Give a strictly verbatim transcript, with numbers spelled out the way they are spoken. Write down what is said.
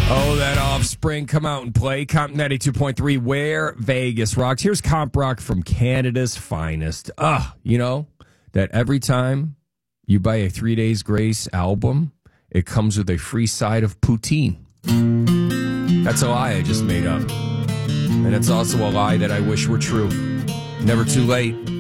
Oh, that Offspring, come out and play. Comp ninety-two point three, where Vegas rocks. Here's Comp Rock from Canada's finest. Ah, you know, that every time you buy a Three Days Grace album, it comes with a free side of poutine. That's a lie I just made up. And it's also a lie that I wish were true. Never too late.